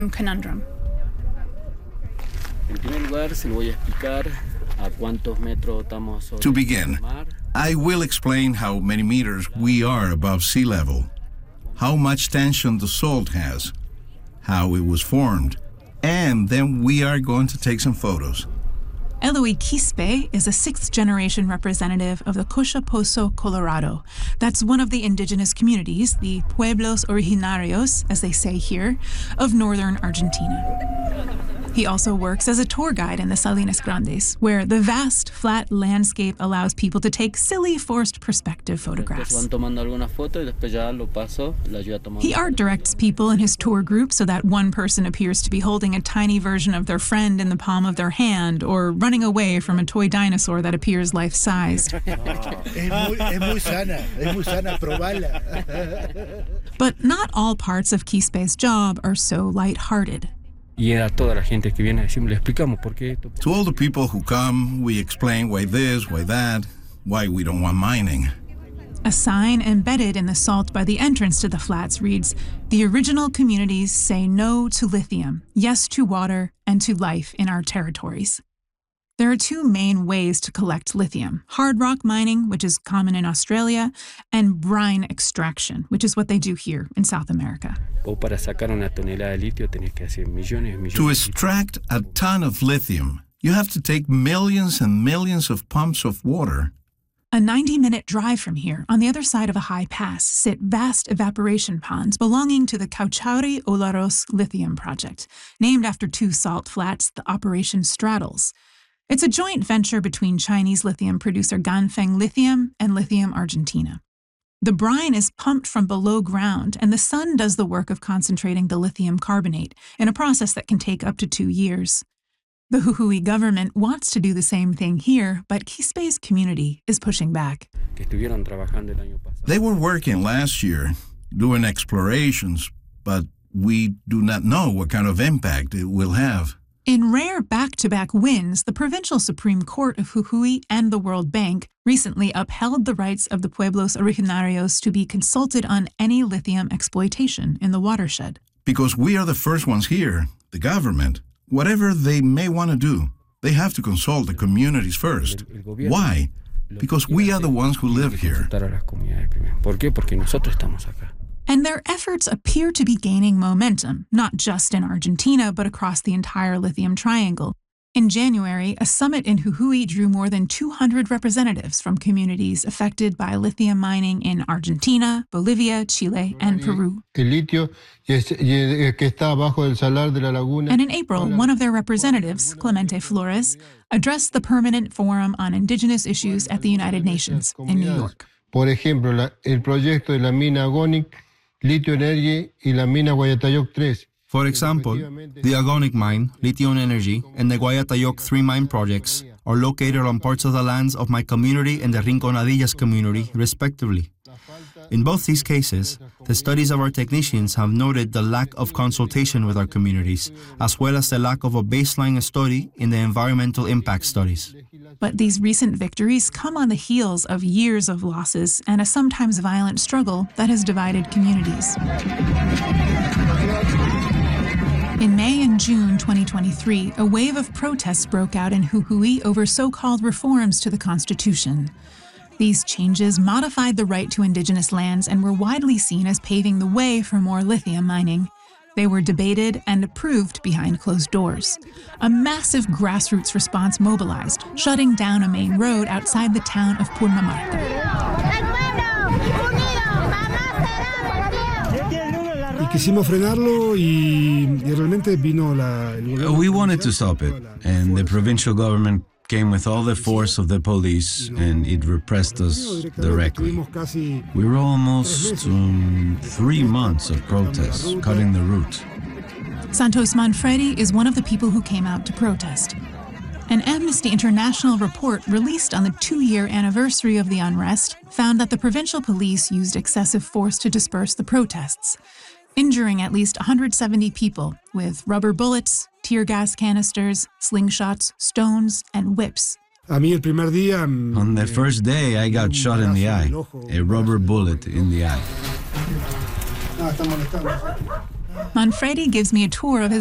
conundrum. To begin, I will explain how many meters we are above sea level, how much tension the salt has, how it was formed, and then we are going to take some photos. Eloy Quispe is a sixth-generation representative of the Cochaposo, Colorado. That's one of the indigenous communities, the Pueblos Originarios, as they say here, of northern Argentina. He also works as a tour guide in the Salinas Grandes, where the vast, flat landscape allows people to take silly, forced perspective photographs. He art directs people in his tour group so that one person appears to be holding a tiny version of their friend in the palm of their hand, or running away from a toy dinosaur that appears life-sized. But not all parts of Quispe's job are so light-hearted. To all the people who come, we explain why this, why that, why we don't want mining. A sign embedded in the salt by the entrance to the flats reads, "The original communities say no to lithium, yes to water, and to life in our territories." There are two main ways to collect lithium: hard rock mining, which is common in Australia, and brine extraction, which is what they do here in South America. To extract a ton of lithium, you have to take millions and millions of pumps of water. A 90-minute drive from here, on the other side of a high pass, sit vast evaporation ponds belonging to the Cauchari-Olaroz lithium project, named after two salt flats the operation straddles. It's a joint venture between Chinese lithium producer Ganfeng Lithium and Lithium Argentina. The brine is pumped from below ground, and the sun does the work of concentrating the lithium carbonate in a process that can take up to 2 years. The Jujuy government wants to do the same thing here, but Quispe's community is pushing back. They were working last year, doing explorations, but we do not know what kind of impact it will have. In rare back-to-back wins, the Provincial Supreme Court of Jujuy and the World Bank recently upheld the rights of the Pueblos Originarios to be consulted on any lithium exploitation in the watershed. Because we are the first ones here, the government, whatever they may want to do, they have to consult the communities first. Why? Because we are the ones who live here. And their efforts appear to be gaining momentum, not just in Argentina, but across the entire lithium triangle. In January, a summit in Jujuy drew more than 200 representatives from communities affected by lithium mining in Argentina, Bolivia, Chile, and Peru. And in April, one of their representatives, Clemente Flores, addressed the Permanent Forum on Indigenous Issues at the United Nations in New York. Por ejemplo, el proyecto de la mina Agonic, Litio Energy y la mina Guayatayoc 3. For example, the Agonic mine, Lithium Energy, and the Guayatayoc 3 mine projects are located on parts of the lands of my community and the Rinconadillas community, respectively. In both these cases, the studies of our technicians have noted the lack of consultation with our communities, as well as the lack of a baseline study in the environmental impact studies. But these recent victories come on the heels of years of losses and a sometimes violent struggle that has divided communities. In May and June 2023, a wave of protests broke out in Jujuy over so-called reforms to the Constitution. These changes modified the right to indigenous lands and were widely seen as paving the way for more lithium mining. They were debated and approved behind closed doors. A massive grassroots response mobilized, shutting down a main road outside the town of Purmamarca. We wanted to stop it, and the provincial government came with all the force of the police, and it repressed us directly. We were almost 3 months of protests, cutting the route. Santos Manfredi is one of the people who came out to protest. An Amnesty International report released on the 2-year anniversary of the unrest found that the provincial police used excessive force to disperse the protests, injuring at least 170 people with rubber bullets, tear gas canisters, slingshots, stones, and whips. On the first day, I got shot in the eye, a rubber bullet in the eye. Manfredi gives me a tour of his